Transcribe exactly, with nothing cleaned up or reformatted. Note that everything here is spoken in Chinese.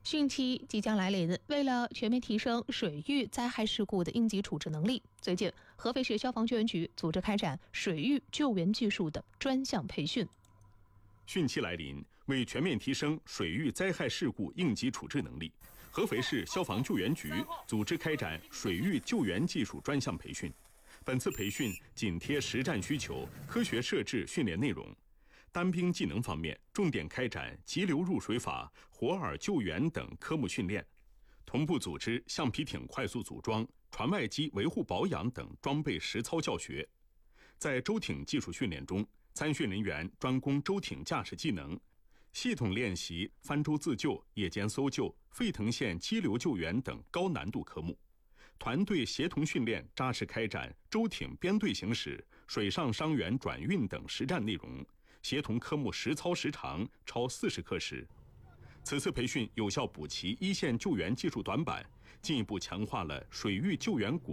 汛期即将来临，为了全面提升水域灾害事故的应急处置能力，最近合肥市消防救援局组织开展水域救援技术的专项培训。 汛期来临，为全面提升水域灾害事故应急处置能力，合肥市消防救援局组织开展水域救援技术专项培训。本次培训紧贴实战需求，科学设置训练内容。单兵技能方面，重点开展急流入水法、活饵救援等科目训练，同步组织橡皮艇快速组装、船外机维护保养等装备实操教学。在舟艇技术训练中，参训人员专攻舟艇驾驶技能，系统练习翻舟自救、夜间搜救、沸腾线激流救援等高难度科目。团队协同训练扎实开展舟艇编队行驶、水上伤员转运等实战内容，协同科目实操时长超四十课时。此次培训有效补齐一线救援技术短板，进一步强化了水域救援